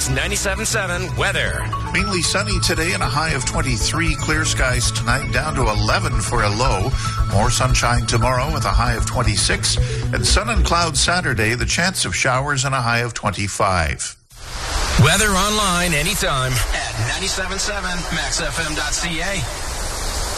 News 97.7 weather. Mainly sunny today and a high of 23. Clear skies tonight, down to 11 for a low. More sunshine tomorrow with a high of 26. And sun and clouds Saturday, the chance of showers and a high of 25. Weather online anytime at 97.7maxfm.ca.